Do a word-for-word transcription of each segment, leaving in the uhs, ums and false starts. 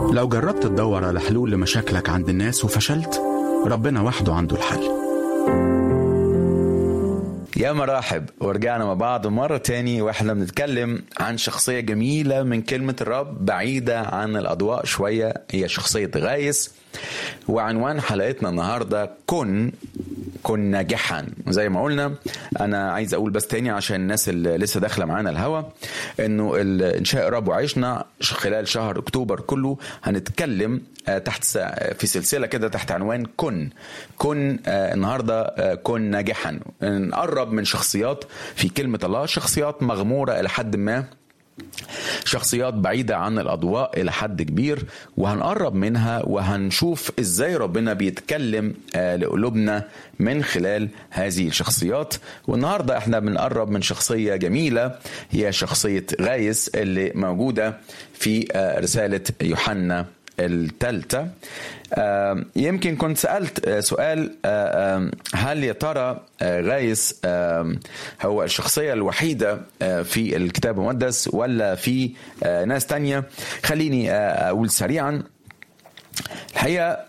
لو جربت تدور على حلول لمشاكلك عند الناس وفشلت، ربنا وحده عنده الحل. يا مرحب، ورجعنا مع بعض مرة تاني واحنا بنتكلم عن شخصية جميلة من كلمة الرب بعيدة عن الأضواء شوية، هي شخصية غايس. وعنوان حلقتنا النهاردة كن كن ناجحا. زي ما قلنا، أنا عايز أقول بس تاني عشان الناس اللي لسه داخلة معانا الهوا، إنه إنشاء رب وعيشنا خلال شهر أكتوبر كله هنتكلم تحت في سلسلة كده تحت عنوان كن كن النهاردة كن ناجحا. نقرب من شخصيات في كلمة الله، شخصيات مغمورة إلى حد ما، شخصيات بعيدة عن الأضواء إلى حد كبير، وهنقرب منها وهنشوف إزاي ربنا بيتكلم لقلوبنا من خلال هذه الشخصيات. والنهاردة احنا بنقرب من شخصية جميلة، هي شخصية غايس اللي موجودة في رسالة يوحنا الثالثة. يمكن كنت سألت سؤال، هل يا ترى غايس هو الشخصية الوحيدة في الكتاب المقدس ولا في ناس تانية؟ خليني أقول سريعا. الحقيقة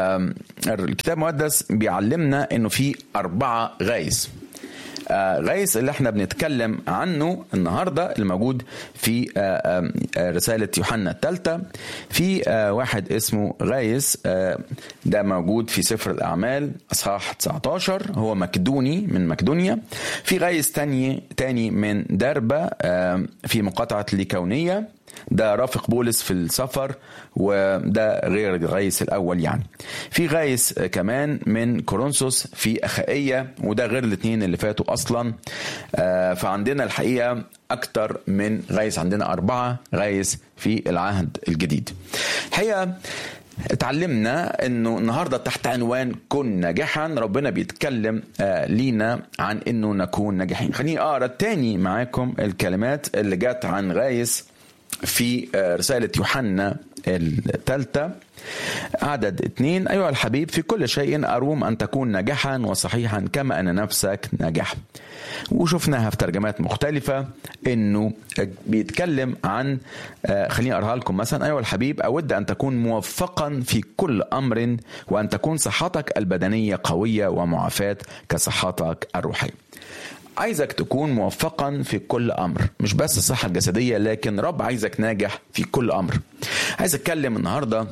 الكتاب المقدس بيعلمنا إنه في أربعة غايس. غايس اللي احنا بنتكلم عنه النهاردة اللي موجود في رسالة يوحنا الثالثة، في واحد اسمه غايس، ده موجود في سفر الأعمال أصحاح تسعة عشر، هو مكدوني من مكدونيا. في غايس تاني تاني من دربة في مقاطعة ليكاونية، ده رافق بولس في السفر، وده غير غايس الأول يعني. في غايس كمان من كورنثوس في أخائية، وده غير الاثنين اللي فاتوا أصلا. فعندنا الحقيقة أكتر من غايس، عندنا أربعة غايس في العهد الجديد. الحقيقة اتعلمنا انه النهاردة تحت عنوان كن ناجحا ربنا بيتكلم آه لينا عن انه نكون ناجحين. خليني اقرا تاني معاكم الكلمات اللي جات عن غايس في رسالة يوحنا الثالثة عدد اثنين. أيها الحبيب، في كل شيء أروم أن تكون ناجحا وصحيحا كما أن نفسك ناجح. وشفناها في ترجمات مختلفة إنه بيتكلم عن، خليني أقرأها لكم مثلا: أيها الحبيب، أود أن تكون موفقا في كل أمر، وأن تكون صحتك البدنية قوية ومعافاة كصحتك الروحية. عايزك تكون موفقا في كل أمر، مش بس الصحة الجسدية، لكن رب عايزك ناجح في كل أمر. عايز أتكلم النهاردة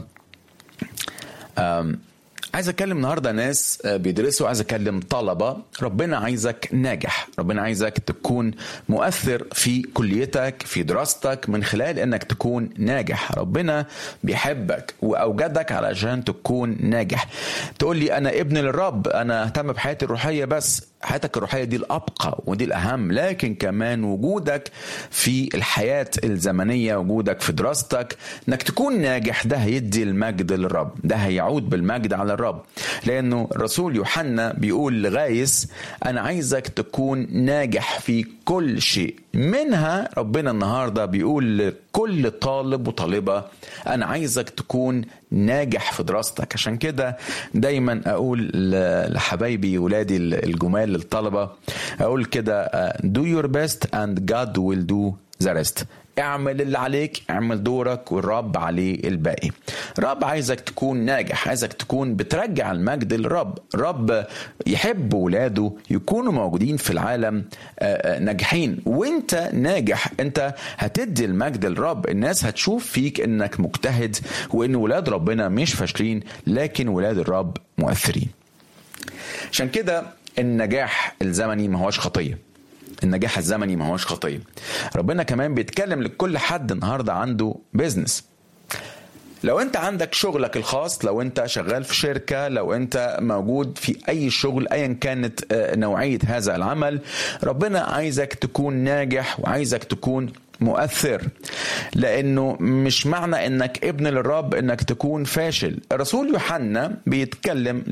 عايز أتكلم النهاردة ناس بيدرسوا، عايز أتكلم طلبة. ربنا عايزك ناجح، ربنا عايزك تكون مؤثر في كليتك في دراستك من خلال أنك تكون ناجح. ربنا بيحبك وأوجدك علشان تكون ناجح. تقول لي أنا ابن للرب، أنا أهتم بحياتي الروحية، بس حياتك الروحية دي الأبقى ودي الأهم، لكن كمان وجودك في الحياة الزمنية، وجودك في دراستك، انك تكون ناجح، ده هيدي المجد للرب، ده هيعود بالمجد على الرب. لأنه الرسول يوحنا بيقول لغايس: أنا عايزك تكون ناجح في كل شيء. منها ربنا النهاردة بيقول لكل طالب وطالبة: أنا عايزك تكون ناجح في دراستك. عشان كده دايما أقول لحبايبي ولادي الجمال للطلبة، أقول كده: do your best and God will do the rest. اعمل اللي عليك، اعمل دورك، والرب عليه الباقي. رب عايزك تكون ناجح، عايزك تكون بترجع المجد للرب. رب يحب ولاده يكونوا موجودين في العالم ناجحين، وانت ناجح انت هتدي المجد للرب. الناس هتشوف فيك انك مجتهد، وان ولاد ربنا مش فاشلين، لكن ولاد الرب مؤثرين. عشان كده النجاح الزمني ما هوش خطية، النجاح الزمني ما هوش خطية. ربنا كمان بيتكلم لكل حد النهاردة عنده بيزنس. لو انت عندك شغلك الخاص، لو انت شغال في شركة، لو انت موجود في اي شغل ايا كانت نوعية هذا العمل، ربنا عايزك تكون ناجح وعايزك تكون مؤثر. لانه مش معنى انك ابن للرب انك تكون فاشل. الرسول يوحنا بيتكلم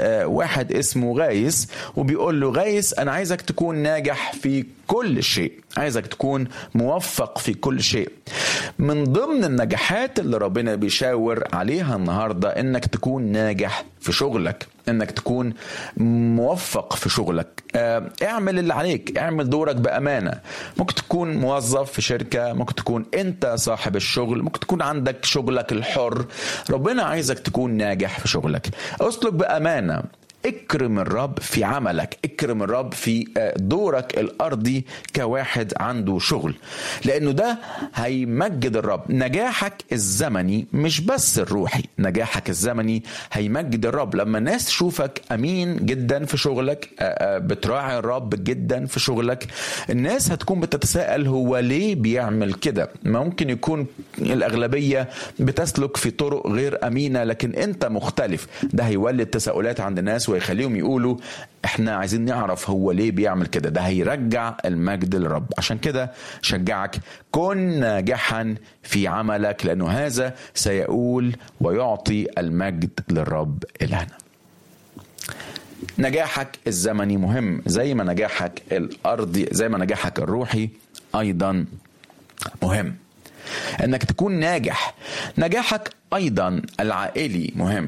لواحد اسمه غايس وبيقول له: غايس، انا عايزك تكون ناجح في كل شيء. عايزك تكون موفق في كل شيء. من ضمن النجاحات اللي ربنا بيشاور عليها النهاردة انك تكون ناجح في شغلك، انك تكون موفق في شغلك. اعمل اللي عليك، اعمل دورك بأمانة. ممكن تكون موظف في شركة، ممكن تكون انت صاحب الشغل، ممكن تكون عندك شغلك الحر. ربنا عايزك تكون ناجح في شغلك. اسلك بأمانة، اكرم الرب في عملك، اكرم الرب في دورك الأرضي كواحد عنده شغل، لأنه ده هيمجد الرب. نجاحك الزمني مش بس الروحي، نجاحك الزمني هيمجد الرب. لما الناس تشوفك أمين جدا في شغلك، بتراعي الرب جدا في شغلك، الناس هتكون بتتساءل هو ليه بيعمل كده. ممكن يكون الأغلبية بتسلك في طرق غير أمينة، لكن أنت مختلف. ده هيولد تساؤلات عند الناس ويخليهم يقولوا احنا عايزين نعرف هو ليه بيعمل كده. ده هيرجع المجد للرب. عشان كده شجعك كن ناجحا في عملك، لأنه هذا سيقول ويعطي المجد للرب إلهنا. نجاحك الزمني مهم زي ما نجاحك الأرضي، زي ما نجاحك الروحي أيضا مهم. انك تكون ناجح. نجاحك ايضا العائلي مهم.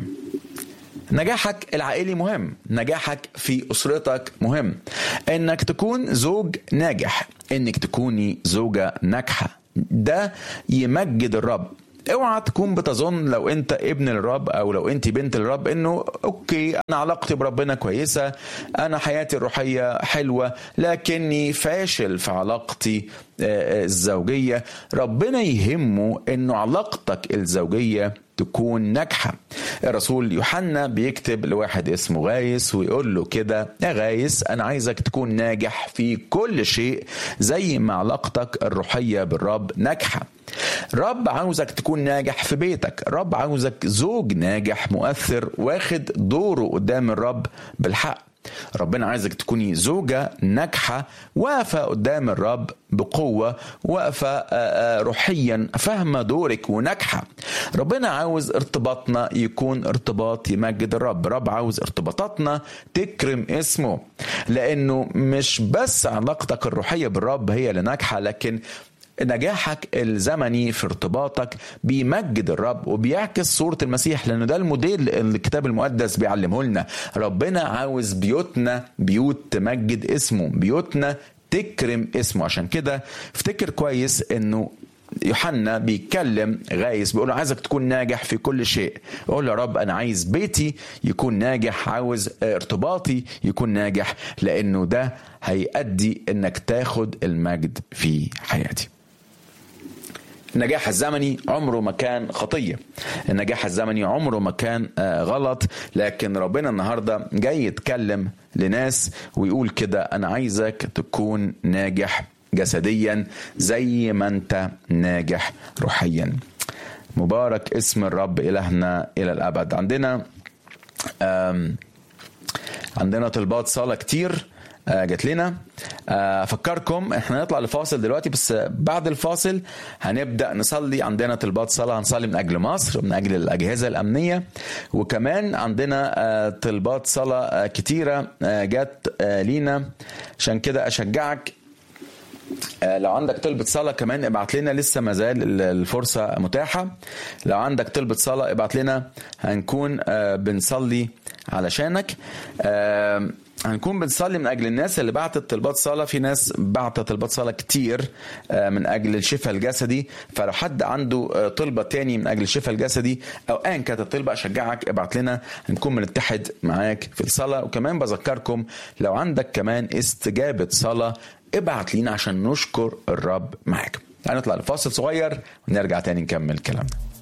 نجاحك العائلي مهم، نجاحك في أسرتك مهم. انك تكون زوج ناجح، انك تكوني زوجة ناجحة، ده يمجد الرب. اوعى تكون بتظن لو انت ابن الرب او لو انت بنت الرب انه اوكي انا علاقتي بربنا كويسة، انا حياتي الروحية حلوة، لكني فاشل في علاقتي الزوجية. ربنا يهمه انه علاقتك الزوجية تكون ناجحة. الرسول يوحنا بيكتب لواحد اسمه غايس ويقول له كده: يا غايس أنا عايزك تكون ناجح في كل شيء زي ما علاقتك الروحية بالرب ناجحة. رب عاوزك تكون ناجح في بيتك، رب عاوزك زوج ناجح مؤثر واخد دوره قدام الرب بالحق. ربنا عايزك تكوني زوجة ناجحة واقفة قدام الرب بقوة، واقفة روحيا فاهمة دورك وناجحة. ربنا عاوز ارتباطنا يكون ارتباط يمجد الرب. رب عاوز ارتباطاتنا تكرم اسمه، لأنه مش بس علاقتك الروحية بالرب هي اللي ناجحة، لكن نجاحك الزمني في ارتباطك بيمجد الرب وبيعكس صورة المسيح، لأنه ده الموديل اللي الكتاب المقدس بيعلمه لنا. ربنا عاوز بيوتنا بيوت تمجد اسمه، بيوتنا تكرم اسمه. عشان كده افتكر كويس انه يوحنا بيتكلم غايس بيقول له عايزك تكون ناجح في كل شيء. قول يا رب أنا عايز بيتي يكون ناجح، عاوز ارتباطي يكون ناجح، لأنه ده هيؤدي انك تاخد المجد في حياتي. النجاح الزمني عمره ما كان خطية، النجاح الزمني عمره ما كان غلط، لكن ربنا النهاردة جاي يتكلم لناس ويقول كده: أنا عايزك تكون ناجح جسديا زي ما أنت ناجح روحيا. مبارك اسم الرب إلهنا إلى الأبد. عندنا عندنا طلبات صلاة كتير جات لنا. أفكركم احنا نطلع لفاصل دلوقتي، بس بعد الفاصل هنبدأ نصلي. عندنا طلبات صلاة، هنصلي من أجل مصر، من أجل الأجهزة الأمنية، وكمان عندنا طلبات صلاة كتيرة جات لينا. عشان كده أشجعك لو عندك طلبة صلاة كمان ابعت لنا، لسه مازال الفرصة متاحة. لو عندك طلبة صلاة ابعت لنا، هنكون بنصلي علشانك. هنكون بنصلي من أجل الناس اللي بعتت طلبات صلاة. في ناس بعتت طلبات صلاة كتير من أجل الشفاء الجسدي، فلو حد عنده طلبة تاني من أجل الشفاء الجسدي أو أن كانت الطلبة أشجعك ابعت لنا، هنكون بنتحد معاك في الصلاة. وكمان بذكركم لو عندك كمان استجابة صلاة ابعت لنا عشان نشكر الرب معاك. هنطلع لفاصل صغير ونرجع تاني نكمل كلامنا.